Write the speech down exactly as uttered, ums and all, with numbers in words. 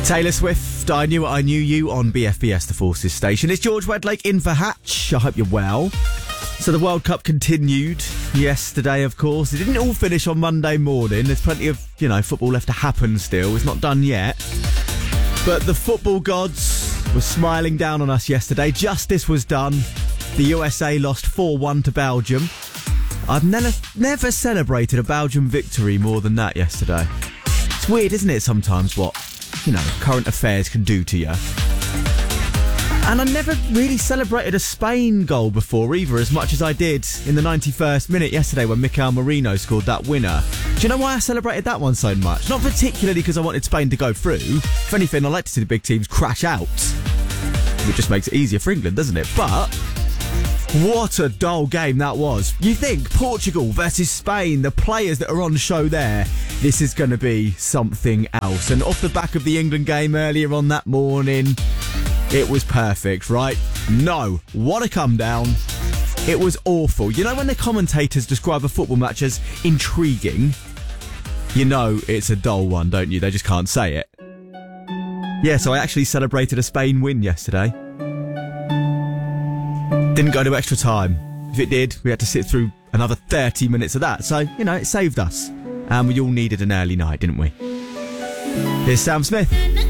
Taylor Swift, I Knew It, I Knew You on B F B S, the Forces station. It's George Wedlake in for Hatch. I hope you're well. So the World Cup continued yesterday, of course. It didn't all finish on Monday morning. There's plenty of, you know, football left to happen still. It's not done yet. But the football gods were smiling down on us yesterday. Justice was done. The U S A lost four one to Belgium. I've never, never celebrated a Belgium victory more than that yesterday. It's weird, isn't it, sometimes what, you know, current affairs can do to you. And I never really celebrated a Spain goal before either, as much as I did in the ninety-first minute yesterday when Mikel Merino scored that winner. Do you know why I celebrated that one so much? Not particularly because I wanted Spain to go through. If anything, I like to see the big teams crash out. It just makes it easier for England, doesn't it? But what a dull game that was. You think Portugal versus Spain, the players that are on show there, this is going to be something else. And off the back of the England game earlier on that morning, it was perfect, right? No. What a come down. It was awful. You know when the commentators describe a football match as intriguing? You know it's a dull one, don't you? They just can't say it. Yeah, so I actually celebrated a Spain win yesterday. Didn't go to extra time. If it did, we had to sit through another thirty minutes of that. So, you know, it saved us. And we all needed an early night, didn't we? Here's Sam Smith.